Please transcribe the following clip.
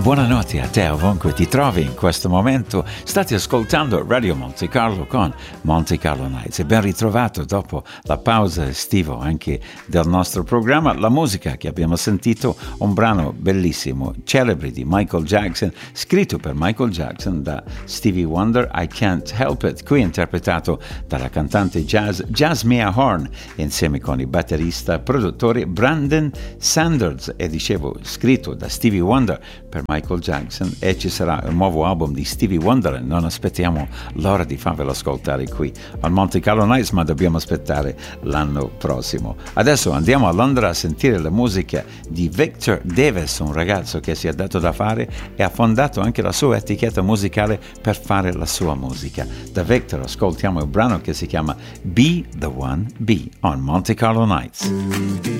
buonanotte a te ovunque ti trovi in questo momento. State ascoltando Radio Monte Carlo con Monte Carlo Nights e ben ritrovato dopo la pausa estiva anche del nostro programma. La musica che abbiamo sentito, un brano bellissimo, celebre di Michael Jackson, scritto per Michael Jackson da Stevie Wonder, I Can't Help It, qui interpretato dalla cantante jazz Jazmia Horn insieme con il batterista produttore Brandon Sanders, e dicevo scritto da Stevie Wonder per Michael Jackson, e ci sarà un nuovo album di Stevie Wonder e non aspettiamo l'ora di farvelo ascoltare qui al Monte Carlo Nights, ma dobbiamo aspettare l'anno prossimo. Adesso andiamo a Londra a sentire la musica di Victor Davis, un ragazzo che si è dato da fare e ha fondato anche la sua etichetta musicale per fare la sua musica. Da Victor ascoltiamo il brano che si chiama Be the One Be on Monte Carlo Nights.